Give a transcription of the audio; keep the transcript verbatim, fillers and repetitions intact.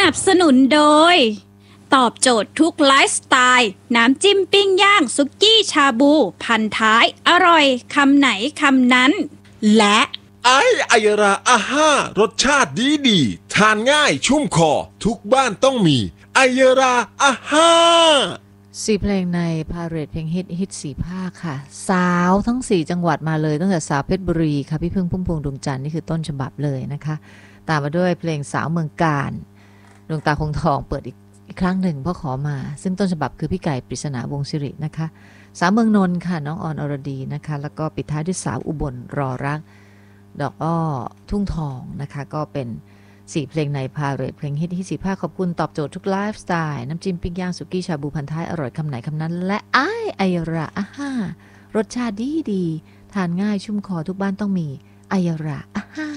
นับสนุนโดยตอบโจทย์ทุกไลฟ์สไตล์น้ำจิ้มปิ้งย่างสุกี้ชาบูพันท้ายอร่อยคำไหนคำนั้นและไอไอยราอาห้ารสชาติดีดีทานง่ายชุ่มคอทุกบ้านต้องมีไอยราอาห้าสี่เพลงในพาเรดเพลงฮิตฮิตสี่ภาคค่ะสาวทั้งสี่จังหวัดมาเลยตั้งแต่สาวเพชรบุรีค่ะพี่พึ่งพุ่มพวงดวงจันทร์นี่คือต้นฉบับเลยนะคะตามมาด้วยเพลงสาวเมืองกาญดวงตาคงทองเปิดอีกอีกครั้งหนึ่งพ่อขอมาซึ่งต้นฉบับคือพี่ไก่ปริศนาวงศ์สิรินะคะสาวเมืองนนท์ค่ะน้องออนอรดีนะคะแล้วก็ปิดท้ายด้วยสาวอุบลรอรักดอกอ้อทุ่งทองนะคะก็เป็นสี่เพลงในพาเรดเพลงฮิตฮิตสี่ภาคขอบคุณตอบโจทย์ทุกไลฟ์สไตล์น้ำจิ้มปิ้งย่างสุกี้ชาบูพันท้ายอร่อยคำไหนคำนั้นและไอไอราอาห้ารสชาติดีดีทานง่ายชุ่มคอทุกบ้านต้องมีไอยราอาห้า